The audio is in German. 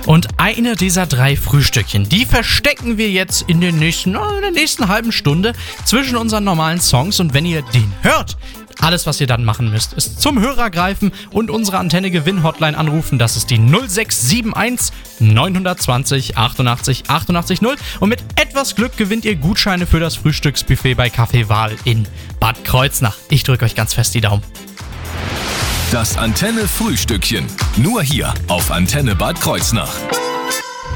Und eine dieser 3 Frühstückchen, die verstecken wir jetzt in der nächsten halben Stunde zwischen unseren normalen Songs. Und wenn ihr den hört, alles, was ihr dann machen müsst, ist zum Hörer greifen und unsere Antenne-Gewinn-Hotline anrufen. Das ist die 0671 920 88 88 0. Und mit etwas Glück gewinnt ihr Gutscheine für das Frühstücksbuffet bei Café Wahl in Bad Kreuznach. Ich drücke euch ganz fest die Daumen. Das Antenne-Frühstückchen. Nur hier auf Antenne Bad Kreuznach.